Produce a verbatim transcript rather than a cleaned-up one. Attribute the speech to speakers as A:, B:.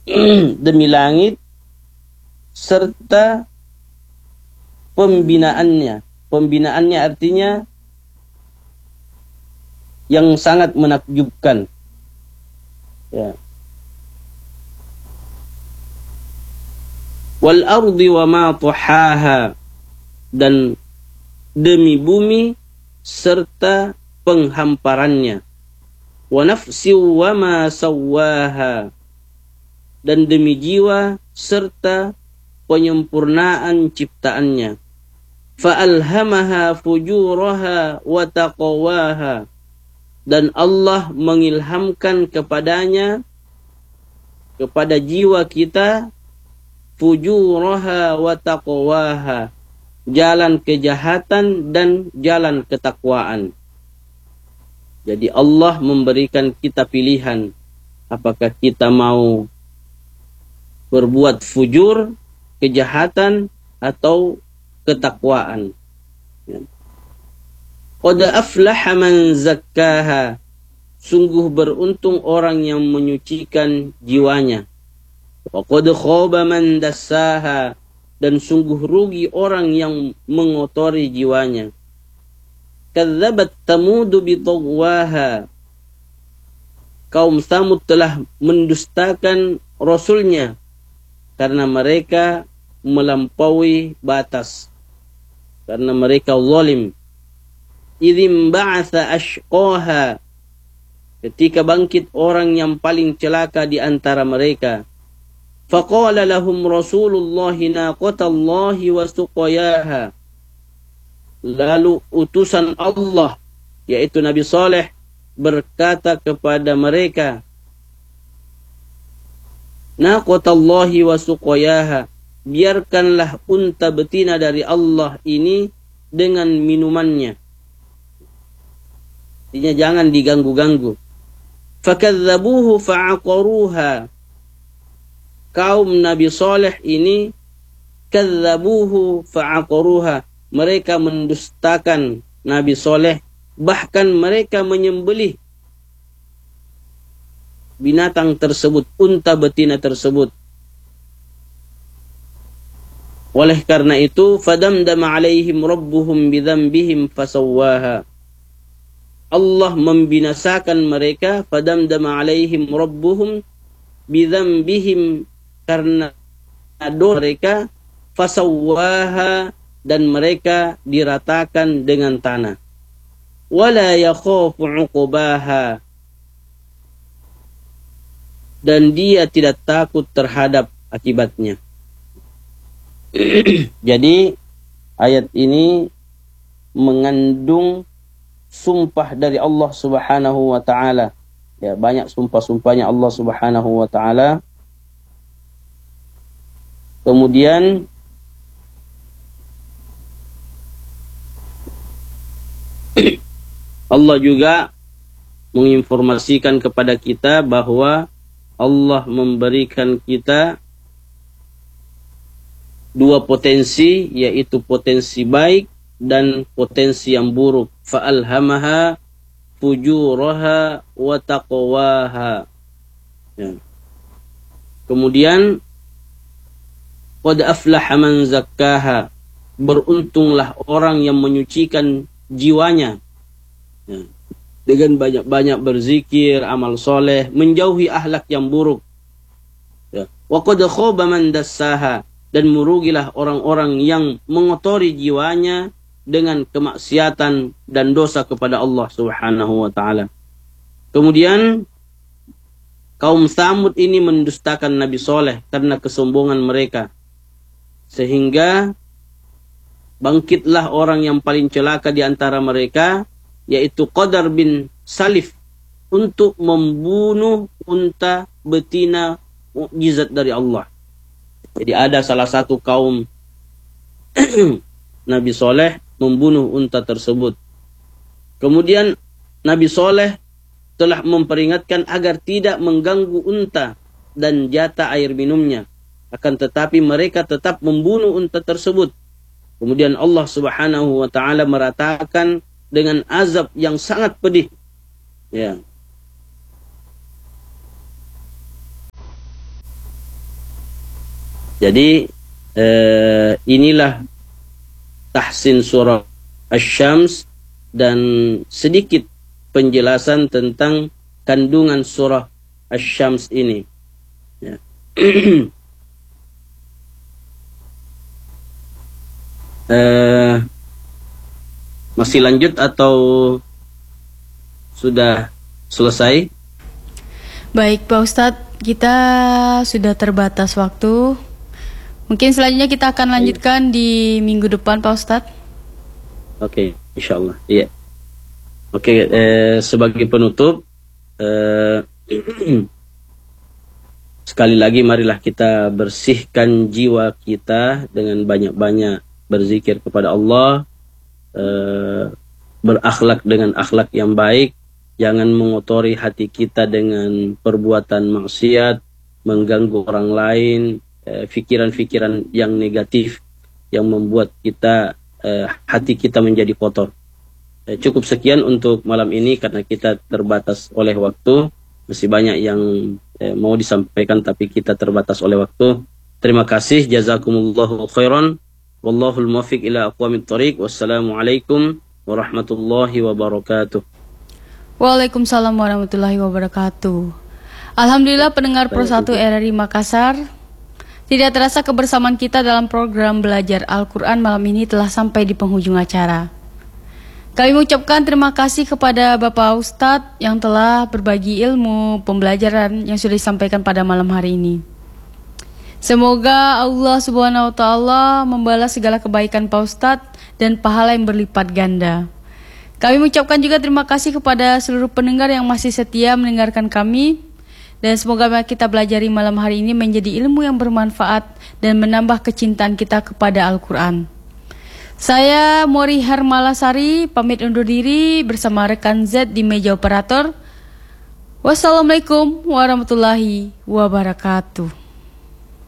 A: demi langit serta pembinaannya. Pembinaannya artinya yang sangat menakjubkan. Ya. Wal ardi wa ma tuhaha, dan demi bumi serta penghamparannya. Wa nafsi wa ma sawwaha, dan demi jiwa serta penyempurnaan ciptaannya. Fa alhamaha fujuraha wa taqwaha, dan Allah mengilhamkan kepadanya, kepada jiwa kita, fujuraha wa taqwaha, jalan kejahatan dan jalan ketakwaan. Jadi Allah memberikan kita pilihan, apakah kita mau berbuat fujur, kejahatan, atau ketakwaan. Qad aflaha man zakkaha, sungguh beruntung orang yang menyucikan jiwanya. Wa qad khaba man dassaha, dan sungguh rugi orang yang mengotori jiwanya. Kadzabat Thamud bi taghwaha, kaum Thamud telah mendustakan rasulnya karena mereka melampaui batas, karena mereka zalim. Idzim ba'atha ashqaha, ketika bangkit orang yang paling celaka di antara mereka. Faqala lahum Rasulullahi naqatallahi wa suqayaha, lalu utusan Allah yaitu Nabi Saleh berkata kepada mereka, naqatallahi wa suqayaha, biarkanlah unta betina dari Allah ini dengan minumannya. Artinya jangan diganggu-ganggu. Fakadzabuhu fa'aqaruha, kaum Nabi Saleh ini kadzabuhu fa'aqaruha, mereka mendustakan Nabi Saleh, bahkan mereka menyembelih binatang tersebut, unta betina tersebut. Oleh karena itu, fadamdama alaihim rabbuhum bidzambihim fasawwaha, Allah membinasakan mereka, fadamdama alaihim rabbuhum bidzambihim, karena dosa mereka, fasawwaha, dan mereka diratakan dengan tanah. Wala yakhafu 'uqbaha, dan dia tidak takut terhadap akibatnya. Jadi ayat ini mengandung sumpah dari Allah Subhanahu wa taala. Ya, banyak sumpah-sumpahnya Allah Subhanahu wa taala. Kemudian Allah juga menginformasikan kepada kita bahwa Allah memberikan kita dua potensi, yaitu potensi baik dan potensi yang buruk. Fa'alhamaha fujuraha wa taqwaha. Ya. Kemudian qad aflaha man zakkaha, beruntunglah orang yang menyucikan jiwanya. Ya. Dengan banyak-banyak berzikir, amal soleh, menjauhi akhlak yang buruk. Ya. Wa qad khaba man dassaha, dan merugilah orang-orang yang mengotori jiwanya dengan kemaksiatan dan dosa kepada Allah Subhanahu wa taala. Kemudian kaum Tsamud ini mendustakan Nabi Saleh karena kesombongan mereka, sehingga bangkitlah orang yang paling celaka di antara mereka, yaitu Qadar bin Salif, untuk membunuh unta betina mukjizat dari Allah. Jadi ada salah satu kaum Nabi Saleh membunuh unta tersebut. Kemudian Nabi Saleh telah memperingatkan agar tidak mengganggu unta dan jatah air minumnya. Akan tetapi mereka tetap membunuh unta tersebut. Kemudian Allah Subhanahu wa taala meratakan dengan azab yang sangat pedih. Ya. Jadi eh, inilah tahsin surah Asy-Syams dan sedikit penjelasan tentang kandungan surah Asy-Syams ini. Ya. eh, masih lanjut atau sudah selesai?
B: Baik Pak Ustadz, kita sudah terbatas waktu. Mungkin selanjutnya kita akan lanjutkan di minggu depan Pak Ustadz.
A: Oke, okay, insya Allah. Iya. Oke, okay, eh, sebagai penutup, eh, sekali lagi marilah kita bersihkan jiwa kita dengan banyak-banyak berzikir kepada Allah, eh, berakhlak dengan akhlak yang baik, jangan mengotori hati kita dengan perbuatan maksiat, mengganggu orang lain, pikiran-pikiran eh, yang negatif yang membuat kita eh, hati kita menjadi kotor. Eh, cukup sekian untuk malam ini karena kita terbatas oleh waktu. Masih banyak yang eh, mau disampaikan tapi kita terbatas oleh waktu. Terima kasih, jazakumullahu khairan. Wallahul muwaffiq ila aqwamit thoriq. Wassalamualaikum warahmatullahi wabarakatuh.
B: Waalaikumsalam warahmatullahi wabarakatuh. Alhamdulillah pendengar Pro satu R R I Makassar, tidak terasa kebersamaan kita dalam program belajar Al-Quran malam ini telah sampai di penghujung acara. Kami mengucapkan terima kasih kepada Bapak Ustadz yang telah berbagi ilmu pembelajaran yang sudah disampaikan pada malam hari ini. Semoga Allah Subhanahu wa Ta'ala membalas segala kebaikan Pak Ustadz dan pahala yang berlipat ganda. Kami mengucapkan juga terima kasih kepada seluruh pendengar yang masih setia mendengarkan kami. Dan semoga kita belajari malam hari ini menjadi ilmu yang bermanfaat dan menambah kecintaan kita kepada Al-Quran. Saya Mori Hermalasari pamit undur diri bersama rekan Z di meja operator. Wassalamualaikum warahmatullahi wabarakatuh.